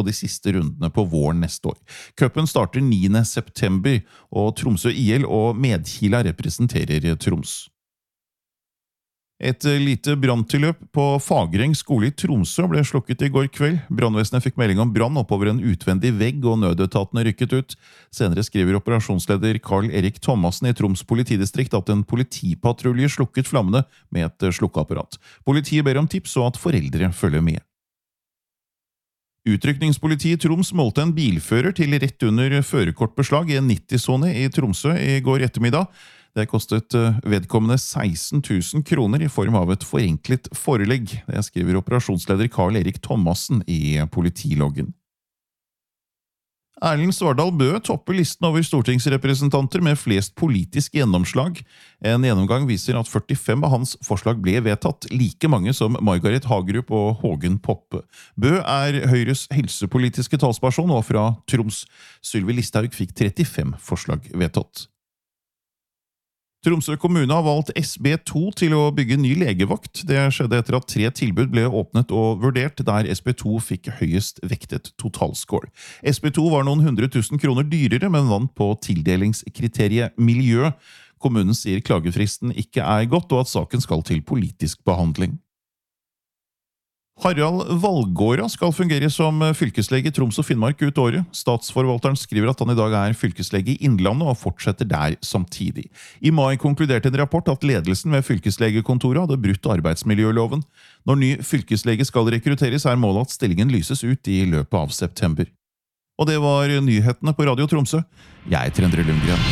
de siste rundene på våren neste år. Cupen starter 9. september, og Tromsø IL og Medkila representerer Troms. Et lite branntilløp på Fagereng skole i Tromsø ble slukket i går kveld. Brannvesenet fikk melding om brann oppover en utvendig vegg, og nødetatene rykket ut. Senere skriver operasjonsleder Karl Erik Thomassen i Troms politidistrikt at en politipatrulje slukket flammene med et slukkeapparat. Politiet ber om tips og at foreldre følger med. Utrykningspolitiet i Troms målte en bilfører til rett under førerkortbeslag i en 90-sone i Tromsø i går ettermiddag. Det kostet vedkommende 16 000 kroner i form av et forenklet forelegg. Det skriver operasjonsleder Karl Erik Thomassen i politiloggen. Erlend Svardal Bøe topper listen over stortingsrepresentanter med flest politisk gjennomslag. En gjennomgang viser at 45 av hans forslag ble vedtatt, like mange som Margaret Hagerup og Hågen Poppe. Bøe er Høyres helsepolitiske talsperson og fra Troms. Sylvi Listhaug fikk 35 forslag vedtatt. Tromsø kommune har valgt SB2 til å bygge ny legevakt. Det skjedde etter at 3 tilbud ble åpnet og vurdert, der SB2 fikk høyest vektet totalscore. SB2 var noen 100 000 kroner dyrere, men vant på tildelingskriteriet miljø. Kommunen sier klagefristen ikke er godt, og at saken skal til politisk behandling. Harald Valgårda skal fungere som fylkeslege i Troms og Finnmark ut året. Statsforvalteren skriver at han i dag er fylkeslege i Innlandet og fortsetter der samtidig. I mai konkluderte en rapport at ledelsen ved fylkeslegekontoret hadde brutt arbeidsmiljøloven. Når ny fylkeslege skal rekrutteres, er målet at stillingen lyses ut i løpet av september. Og det var nyhetene på Radio Tromsø. Jeg heter Endre Lundgren.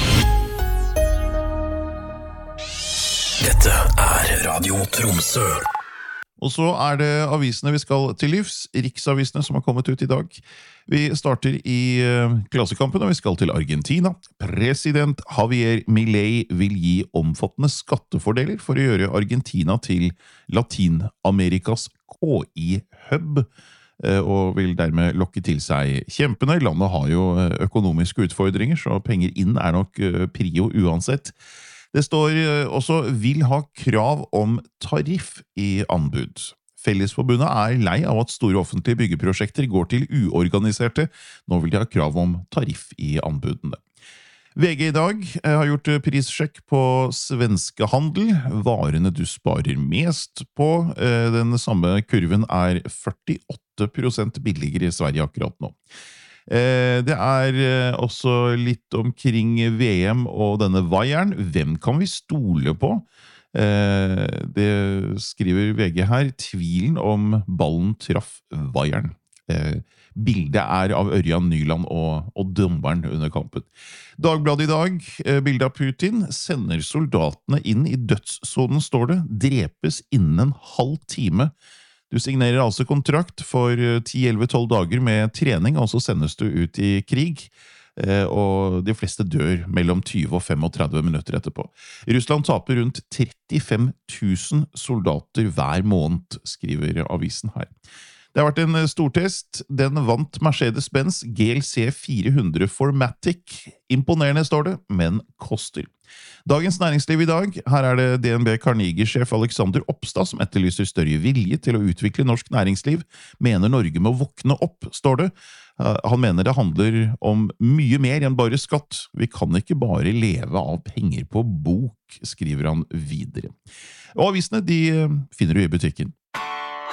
Dette er Radio Tromsø. Og så er det avisene vi skal til livs, riksavisene som har kommet ut i dag. Vi starter i Klassekampen, og vi skal til Argentina. President Javier Milei vil gi omfattende skattefordeler for å gjøre Argentina til Latin-Amerikas KI-hub, og vil dermed lokke til seg kjempene. Landet har jo økonomiske utfordringer, så penger inn er nok prio uansett. Det står også vil ha krav om tariff i anbud. Fellesforbundet er lei av at store offentlige byggeprosjekter går til uorganiserte. Nå vil de ha krav om tariff i anbudene. VG i dag har gjort prissjekk på svenskehandel. Varene du sparer mest på. Den samme kurven er 48% billigere i Sverige akkurat nå. Det er også litt omkring VM og denne vaieren. Hvem kan vi stole på? Det skriver VG her. Tvilen om ballen traff vaieren. Bildet er av Ørjan Nyland og dommeren under kampen. Dagbladet i dag, bildet av Putin, sender soldatene inn i dødssonen, står det. Drepes innen en halv time. Du signerer altså kontrakt for 10-11-12 dager med trening, og så sendes du ut i krig, og de fleste dør mellom 20 og 35 minutter etterpå. Russland taper rundt 35 000 soldater hver måned, skriver avisen her. Det har vært en stortest. Den vant Mercedes-Benz GLC 400 Formatic. Imponerende står det, men koster. Dagens næringsliv i dag. Her er det DNB Carnegie-sjef Alexander Opstad som etterlyser større vilje til å utvikle norsk næringsliv. Mener Norge må våkne opp, står det. Han mener det handler om mye mer enn bare skatt. Vi kan ikke bare leve av penger på bok, skriver han videre. Og avisene de finner du i butikken.